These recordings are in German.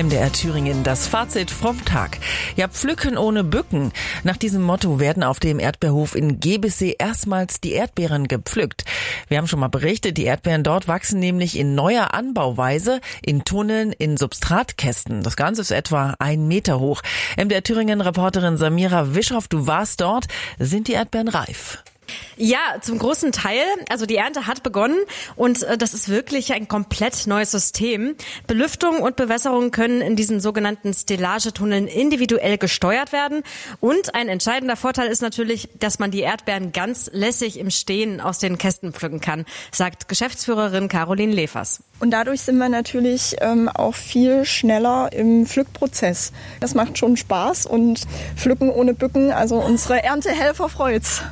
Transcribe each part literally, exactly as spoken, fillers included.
M D R Thüringen, das Fazit vom Tag. Ja, pflücken ohne bücken. Nach diesem Motto werden auf dem Erdbeerhof in Gebessee erstmals die Erdbeeren gepflückt. Wir haben schon mal berichtet, die Erdbeeren dort wachsen nämlich in neuer Anbauweise, in Tunneln, in Substratkästen. Das Ganze ist etwa ein Meter hoch. M D R Thüringen-Reporterin Samira Wischoff, du warst dort. Sind die Erdbeeren reif? Ja, zum großen Teil. Also die Ernte hat begonnen und äh, das ist wirklich ein komplett neues System. Belüftung und Bewässerung können in diesen sogenannten Stellagetunneln individuell gesteuert werden. Und ein entscheidender Vorteil ist natürlich, dass man die Erdbeeren ganz lässig im Stehen aus den Kästen pflücken kann, sagt Geschäftsführerin Caroline Lefers. Und dadurch sind wir natürlich ähm, auch viel schneller im Pflückprozess. Das macht schon Spaß und pflücken ohne bücken, also unsere Erntehelfer freut's.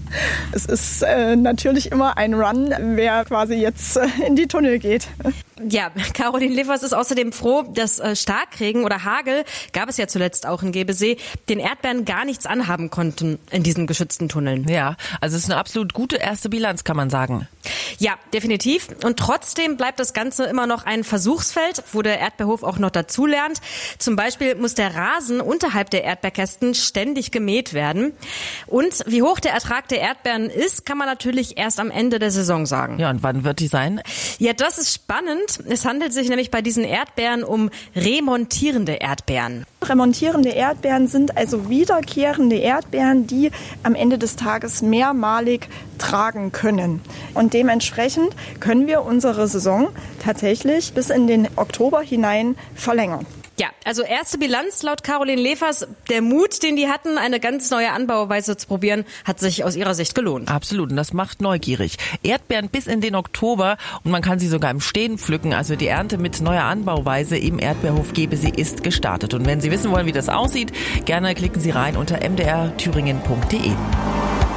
Es ist äh, natürlich immer ein Run, wer quasi jetzt äh, in die Tunnel geht. Ja, Caroline Lefers ist außerdem froh, dass äh, Starkregen oder Hagel, gab es ja zuletzt auch in Gebessee, den Erdbeeren gar nichts anhaben konnten in diesen geschützten Tunneln. Ja, also es ist eine absolut gute erste Bilanz, kann man sagen. Ja, definitiv. Und trotzdem bleibt das Ganze immer noch ein Versuchsfeld, wo der Erdbeerhof auch noch dazulernt. Zum Beispiel muss der Rasen unterhalb der Erdbeerkästen ständig gemäht werden. Und wie hoch der Ertrag der Erdbeeren ist, kann man natürlich erst am Ende der Saison sagen. Ja, und wann wird die sein? Ja, das ist spannend. Es handelt sich nämlich bei diesen Erdbeeren um remontierende Erdbeeren. Remontierende Erdbeeren sind also wiederkehrende Erdbeeren, die am Ende des Tages mehrmalig tragen können. Und dementsprechend können wir unsere Saison tatsächlich bis in den Oktober hinein verlängern. Ja, also erste Bilanz laut Caroline Lefers. Der Mut, den die hatten, eine ganz neue Anbauweise zu probieren, hat sich aus ihrer Sicht gelohnt. Absolut, und das macht neugierig. Erdbeeren bis in den Oktober und man kann sie sogar im Stehen pflücken. Also die Ernte mit neuer Anbauweise im Erdbeerhof Gebessee ist gestartet. Und wenn Sie wissen wollen, wie das aussieht, gerne klicken Sie rein unter m d r thüringen punkt d e.